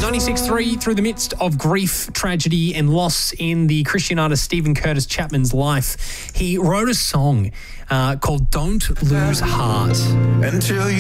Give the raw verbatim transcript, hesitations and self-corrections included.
ninety-six point three, through the midst of grief, tragedy and loss in the Christian artist Stephen Curtis Chapman's life, he wrote a song uh, called Don't Lose Heart. Until you